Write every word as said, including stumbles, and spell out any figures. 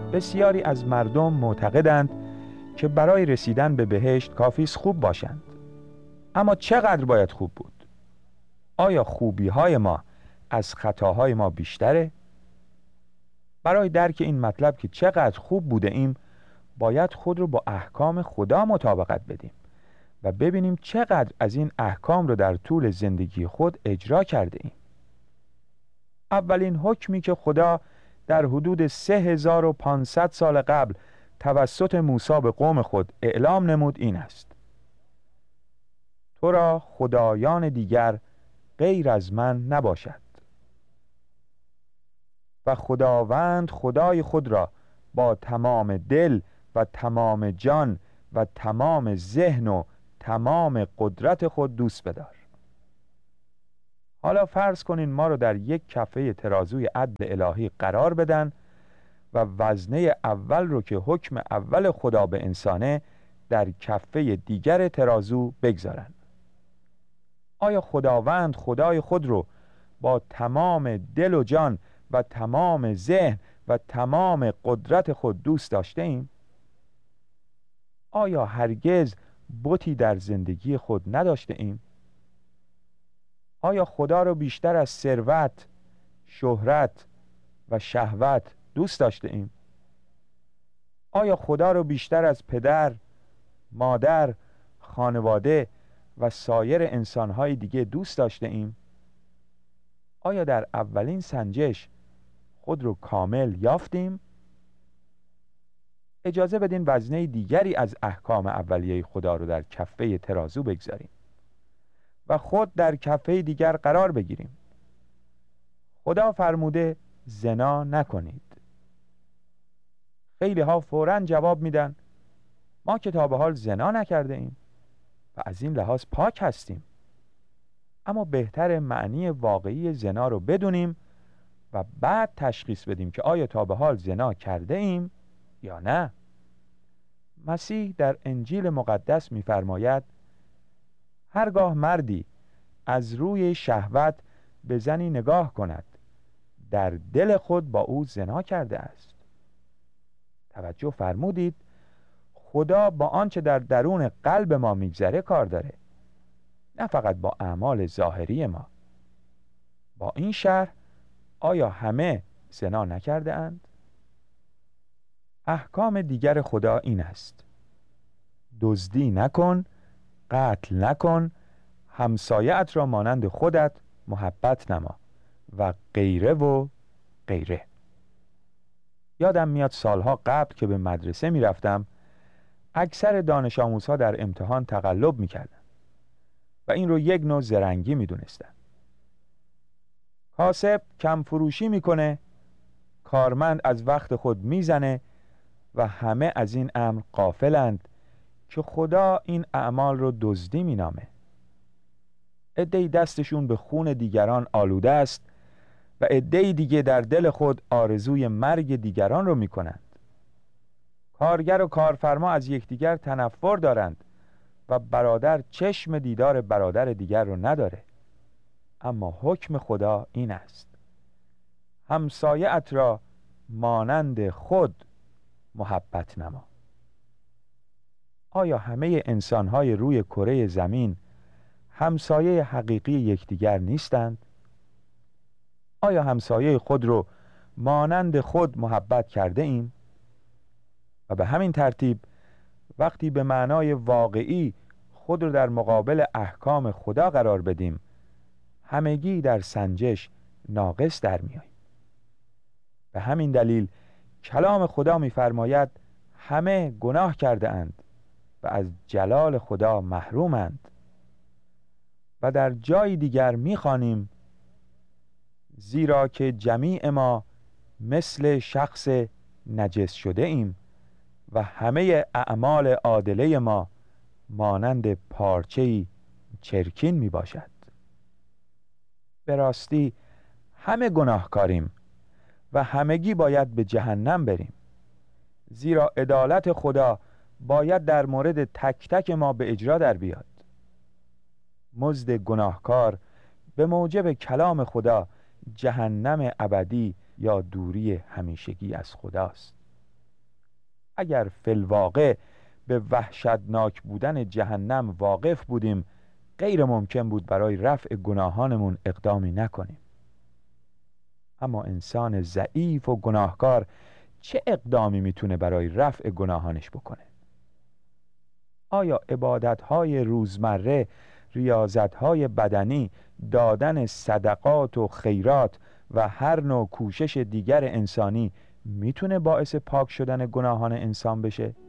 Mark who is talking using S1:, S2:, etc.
S1: بسیاری از مردم معتقدند که برای رسیدن به بهشت کافی است خوب باشند. اما چقدر باید خوب بود؟ آیا خوبی های ما از خطاهای ما بیشتره؟ برای درک این مطلب که چقدر خوب بوده ایم، باید خود رو با احکام خدا مطابقت بدیم و ببینیم چقدر از این احکام رو در طول زندگی خود اجرا کرده ایم. اولین حکمی که خدا در حدود سه هزار و پانصد سال قبل توسط موسی به قوم خود اعلام نمود این است: تو را خدایان دیگر غیر از من نباشد و خداوند خدای خود را با تمام دل و تمام جان و تمام ذهن و تمام قدرت خود دوست بدار. حالا فرض کنین ما رو در یک کفه ترازوی عدل الهی قرار بدن و وزنه اول رو که حکم اول خدا به انسانه در کفه دیگر ترازو بگذارن. آیا خداوند خدای خود رو با تمام دل و جان و تمام ذهن و تمام قدرت خود دوست داشته ایم؟ آیا هرگز بتی در زندگی خود نداشته ایم؟ آیا خدا رو بیشتر از ثروت، شهرت و شهوت دوست داشته ایم؟ آیا خدا رو بیشتر از پدر، مادر، خانواده و سایر انسانهای دیگه دوست داشته ایم؟ آیا در اولین سنجش خود رو کامل یافتیم؟ اجازه بدین وزنه دیگری از احکام اولیه خدا رو در کفه ترازو بگذاریم و خود در کفه دیگر قرار بگیریم. خدا فرموده زنا نکنید. خیلی ها فوراً جواب میدن ما که تا به حال زنا نکرده ایم و از این لحاظ پاک هستیم. اما بهتر معنی واقعی زنا رو بدونیم و بعد تشخیص بدیم که آیا تا به حال زنا کرده ایم یا نه. مسیح در انجیل مقدس می‌فرماید هرگاه مردی از روی شهوت به زنی نگاه کند، در دل خود با او زنا کرده است. توجه فرمودید خدا با آنچه در درون قلب ما میگذره کار داره، نه فقط با اعمال ظاهری ما. با این شرح آیا همه زنا نکرده اند؟ احکام دیگر خدا این است: دزدی نکن، قتل نکن، همسایه‌ات را مانند خودت محبت نما و غیره و غیره. یادم میاد سالها قبل که به مدرسه میرفتم اکثر دانش آموزها در امتحان تقلب میکردن و این رو یک نوع زرنگی میدونستن. کاسب کم فروشی میکنه، کارمند از وقت خود میزنه و همه از این امر غافلند که خدا این اعمال رو دزدی مینامه. عده‌ای دستشون به خون دیگران آلوده است و عده‌ای دیگه در دل خود آرزوی مرگ دیگران رو میکنند. کارگر و کارفرما از یکدیگر تنفر دارند و برادر چشم دیدار برادر دیگر رو نداره. اما حکم خدا این است: همسایه‌ات را مانند خود محبت نما. آیا همه انسان‌های روی کره زمین همسایه حقیقی یکدیگر نیستند؟ آیا همسایه خود رو مانند خود محبت کرده ایم؟ و به همین ترتیب وقتی به معنای واقعی خود رو در مقابل احکام خدا قرار بدیم، همگی در سنجش ناقص در میاییم. به همین دلیل کلام خدا می‌فرماید همه گناه کرده اند و از جلال خدا محرومند. و در جای دیگر می‌خوانیم زیرا که جمیع ما مثل شخص نجس شده ایم و همه اعمال عادله ما مانند پارچه‌ای چرکین می باشد. به راستی همه گناهکاریم و همگی باید به جهنم بریم، زیرا عدالت خدا باید در مورد تک تک ما به اجرا در بیاد. مزد گناهکار به موجب کلام خدا جهنم ابدی یا دوری همیشگی از خداست. اگر فی‌الواقع به وحشتناک بودن جهنم واقف بودیم، غیر ممکن بود برای رفع گناهانمون اقدامی نکنیم. اما انسان ضعیف و گناهکار چه اقدامی میتونه برای رفع گناهانش بکنه؟ آیا عبادت‌های روزمره، ریاضت‌های بدنی، دادن صدقات و خیرات و هر نوع کوشش دیگر انسانی میتونه باعث پاک شدن گناهان انسان بشه؟